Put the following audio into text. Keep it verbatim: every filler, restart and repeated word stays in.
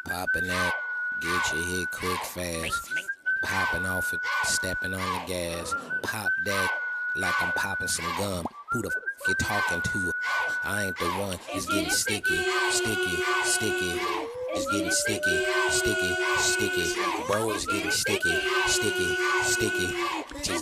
Popping that, get your hit quick fast. Popping off it, stepping on the gas. Pop that like I'm popping some gum. Who the f you talking to? I ain't the one. It's getting sticky, sticky, sticky. It's getting sticky, sticky, sticky. Bro, it's getting sticky, sticky, sticky. Just